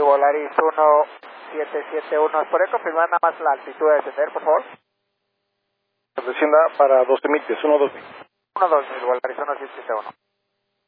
Volaris 1771. ¿Nos puede confirmar nada más la altitud de descender, por favor? Descienda para 12.000 pies, 1-2.000. 12000, Volaris 1771.